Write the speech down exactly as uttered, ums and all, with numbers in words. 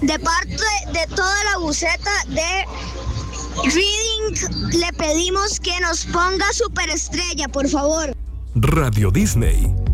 De parte de toda la buceta de Reading, le pedimos que nos ponga superestrella, por favor. Radio Disney.